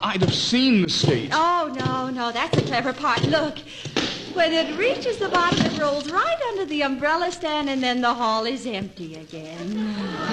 I'd have seen the skate. Oh, no, that's the clever part. Look, when it reaches the bottom, it rolls right under the umbrella stand, and then the hall is empty again.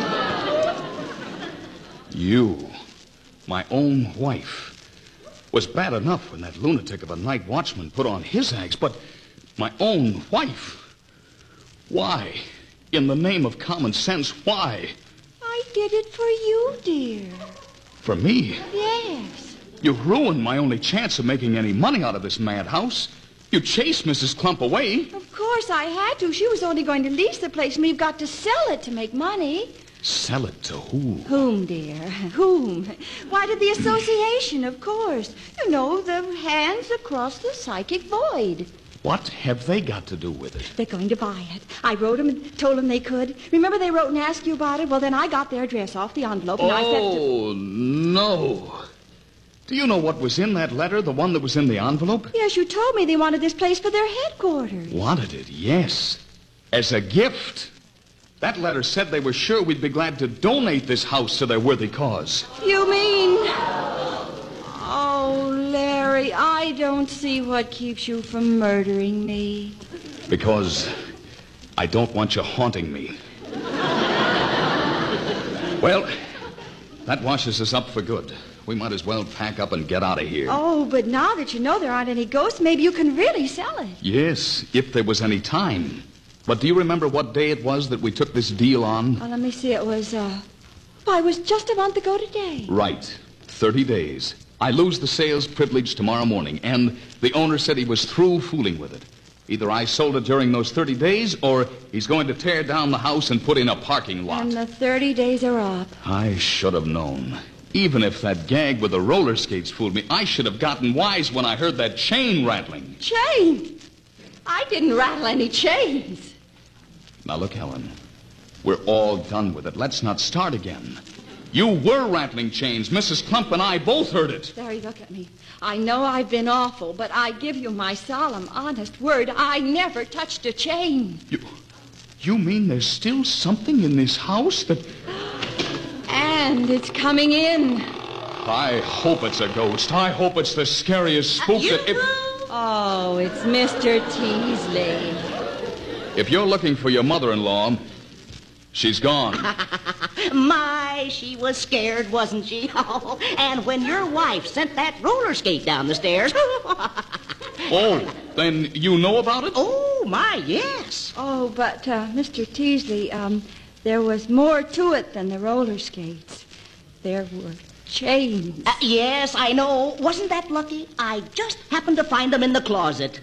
You, my own wife, was bad enough when that lunatic of a night watchman put on his acts, but my own wife? Why? In the name of common sense, why? I did it for you, dear. For me? Yes. You ruined my only chance of making any money out of this madhouse. You chased Mrs. Clump away. Of course I had to. She was only going to lease the place, and we've got to sell it to make money. Sell it to who? Whom, dear? Whom? Why, to the association, of course. You know, the hands across the psychic void. What have they got to do with it? They're going to buy it. I wrote them and told them they could. Remember they wrote and asked you about it? Well, then I got their address off the envelope, and I said Oh, no. Do you know what was in that letter, the one that was in the envelope? Yes, you told me they wanted this place for their headquarters. Wanted it, yes. As a gift. That letter said they were sure we'd be glad to donate this house to their worthy cause. You mean... Oh, Larry, I don't see what keeps you from murdering me. Because I don't want you haunting me. Well, that washes us up for good. We might as well pack up and get out of here. Oh, but now that you know there aren't any ghosts, maybe you can really sell it. Yes, if there was any time. But do you remember what day it was that we took this deal on? Well, let me see. It was just a month ago today. Right. 30 days. I lose the sales privilege tomorrow morning, and the owner said he was through fooling with it. Either I sold it during those 30 days, or he's going to tear down the house and put in a parking lot. And the 30 days are up. I should have known. Even if that gag with the roller skates fooled me, I should have gotten wise when I heard that chain rattling. Chain? I didn't rattle any chains. Now look, Helen, we're all done with it. Let's not start again. You were rattling chains. Mrs. Clump and I both heard it. Larry, look at me. I know I've been awful, but I give you my solemn, honest word. I never touched a chain. You mean there's still something in this house that... And it's coming in. I hope it's a ghost. I hope it's the scariest spook that... Oh, it's Mr. Teasley. If you're looking for your mother-in-law, she's gone. My, she was scared, wasn't she? Oh, and when your wife sent that roller skate down the stairs... Oh, then you know about it? Oh, my, yes. Oh, but, Mr. Teasley, there was more to it than the roller skates. There were chains. Yes, I know. Wasn't that lucky? I just happened to find them in the closet.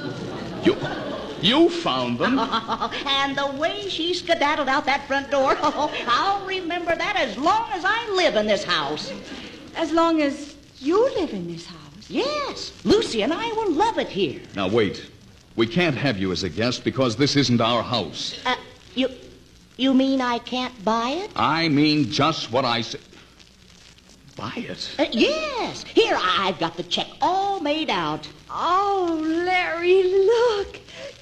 You found them? And the way she skedaddled out that front door, I'll remember that as long as I live in this house. As long as you live in this house. Yes, Lucy and I will love it here. Now, wait. We can't have you as a guest because this isn't our house. You mean I can't buy it? I mean just what I said. Buy it? Yes. Here, I've got the check all made out. Oh, Larry, look.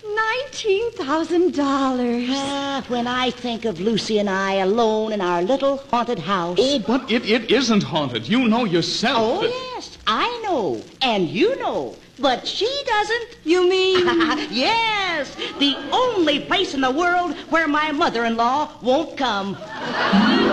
$19,000. When I think of Lucy and I alone in our little haunted house. Oh, but it isn't haunted. You know yourself. Oh, yes, I know. And you know. But she doesn't. You mean? Yes, the only place in the world where my mother-in-law won't come.